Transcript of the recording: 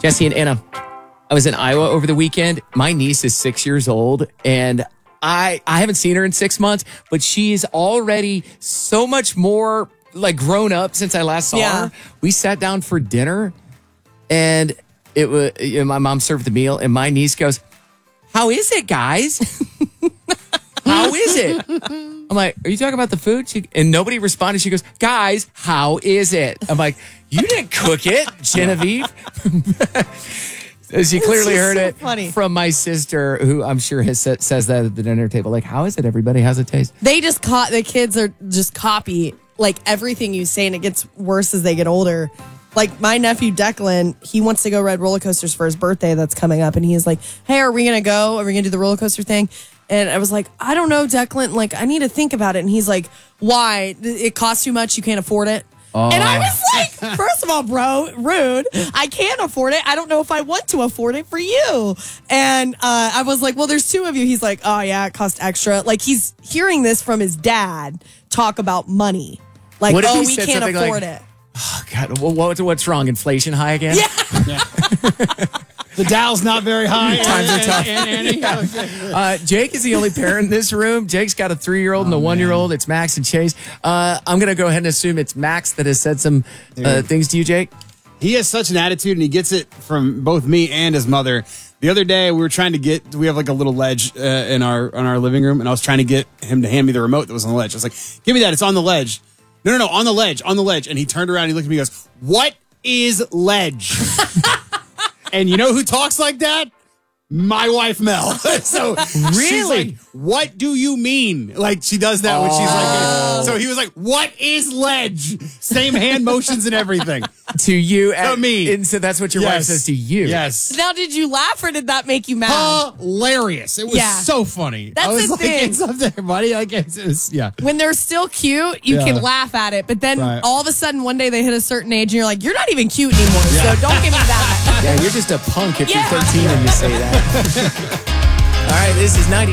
Jesse and Anna, I was in Iowa over the weekend. My niece is 6 years old, and I haven't seen her in 6 months, but she's already so much more like grown up since I last saw her. We sat down for dinner, and it was my mom served the meal, and my niece goes, "How is it, guys? How is it?" I'm like, "Are you talking about the food?" And nobody responded. She goes, "Guys, how is it?" I'm like, "You didn't cook it, Genevieve." She clearly heard it from my sister, who I'm sure says that at the dinner table. Like, "How is it, everybody? How's it taste?" They just the kids are just copy like everything you say, and it gets worse as they get older. Like my nephew Declan, he wants to go ride roller coasters for his birthday that's coming up, and he's like, "Hey, are we gonna go? Are we gonna do the roller coaster thing?" And I was like, "I don't know, Declan. Like, I need to think about it." And he's like, "Why? It costs too much. You can't afford it." Oh. And I was like, "First of all, bro, rude. I can't afford it. I don't know if I want to afford it for you." And I was like, "Well, there's two of you." He's like, "Oh yeah, it costs extra." Like he's hearing this from his dad talk about money. Like, "Oh, we can't afford it." Oh God, what's wrong? Inflation high again? Yeah. The Dow's not very high. Times are tough. Jake is the only parent in this room. Jake's got a 3-year-old and a 1-year-old. It's Max and Chase. I'm going to go ahead and assume it's Max that has said some things to you, Jake. He has such an attitude, and he gets it from both me and his mother. The other day, we have like a little ledge in our living room, and I was trying to get him to hand me the remote that was on the ledge. I was like, "Give me that. It's on the ledge." No, on the ledge. And he turned around, and he looked at me and goes, "What is ledge?" And you know who talks like that? My wife, Mel. So really? She's like, "What do you mean?" Like she does that when she's like, so he was like, "What is ledge?" Same hand motions and everything. To you. To me. And so that's what your wife says to you. Yes. Now, did you laugh or did that make you mad? Hilarious. It was so funny. That's I was the like, thing. "It's up there, buddy." Like, it's When they're still cute, you can laugh at it. But then all of a sudden, one day they hit a certain age and you're like, "You're not even cute anymore." So don't give me that. Yeah, you're just a punk if you're 13 and you say that. All right, this is 90.